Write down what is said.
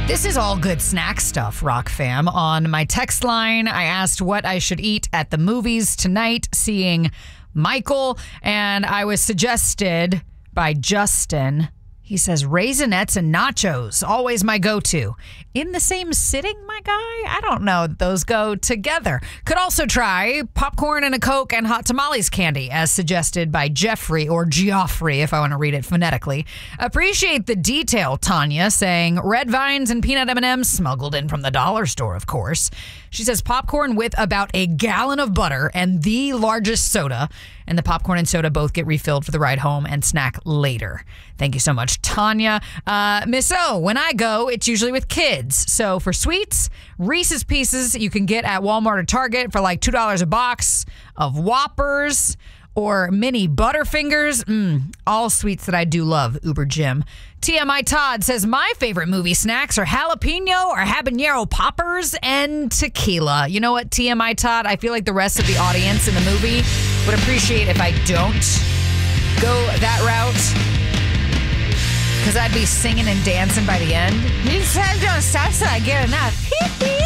This is all good snack stuff, Rock Fam. On my text line, I asked what I should eat at the movies tonight, seeing Michael, and I was suggested by Justin. He says Raisinets and nachos, always my go-to. In the same sitting, my guy? I don't know. Those go together. Could also try popcorn and a Coke and hot tamales candy, as suggested by Jeffrey, or Geoffrey, if I want to read it phonetically. Appreciate the detail, Tanya, saying red vines and peanut M&Ms smuggled in from the dollar store, of course. She says popcorn with about a gallon of butter and the largest soda. And the popcorn and soda both get refilled for the ride home and snack later. Thank you so much, Tanya. Miss O, when I go, it's usually with kids. So for sweets, Reese's Pieces you can get at Walmart or Target for like $2 a box, of Whoppers or mini Butterfingers. All sweets that I do love, Uber Jim. TMI Todd says, my favorite movie snacks are jalapeno or habanero poppers and tequila. You know what, TMI Todd? I feel like the rest of the audience in the movie would appreciate if I don't go that route, because I'd be singing and dancing by the end. He said don't stop till I get enough.